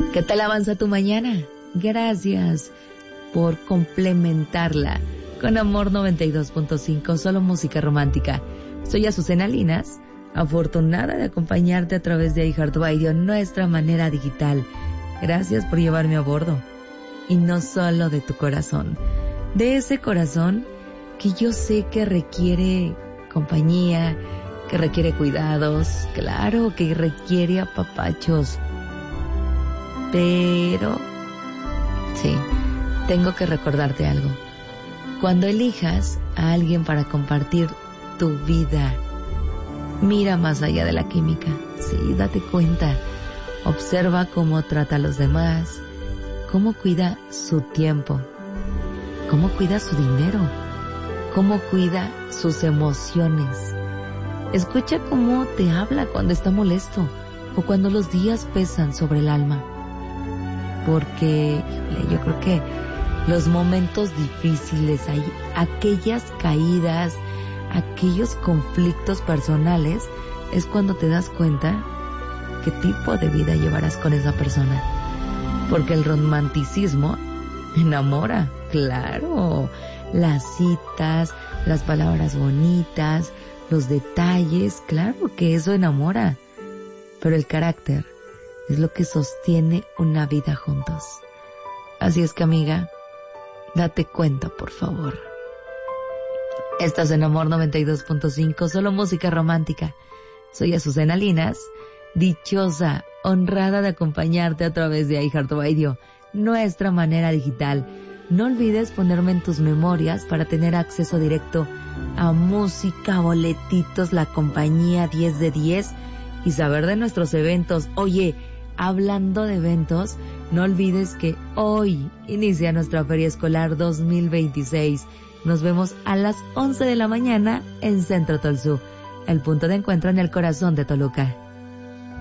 ¿Qué tal avanza tu mañana? Gracias por complementarla con Amor 92.5, solo música romántica. Soy Azucena Linas, afortunada de acompañarte a través de iHeartRadio, nuestra manera digital. Gracias por llevarme a bordo. Y no solo de tu corazón, de ese corazón que yo sé que requiere compañía, que requiere cuidados, claro, que requiere apapachos. Pero, sí, tengo que recordarte algo. Cuando elijas a alguien para compartir tu vida, mira más allá de la química. Sí, date cuenta. Observa cómo trata a los demás, cómo cuida su tiempo, cómo cuida su dinero, cómo cuida sus emociones. Escucha cómo te habla cuando está molesto o cuando los días pesan sobre el alma. Porque yo creo que los momentos difíciles, aquellas caídas, aquellos conflictos personales, es cuando te das cuenta qué tipo de vida llevarás con esa persona. Porque el romanticismo enamora, claro. Las citas, las palabras bonitas, los detalles, claro que eso enamora. Pero el carácter es lo que sostiene una vida juntos. Así es que, amiga, date cuenta, por favor. Estás en Amor 92.5, solo música romántica. Soy Azucena Linas, dichosa, honrada de acompañarte a través de iHeartRadio, nuestra manera digital. No olvides ponerme en tus memorias para tener acceso directo a música, boletitos, la compañía 10 de 10 y saber de nuestros eventos. Oye, hablando de eventos, no olvides que hoy inicia nuestra Feria Escolar 2026. Nos vemos a las 11 de la mañana en Centro Tolsú, el punto de encuentro en el corazón de Toluca.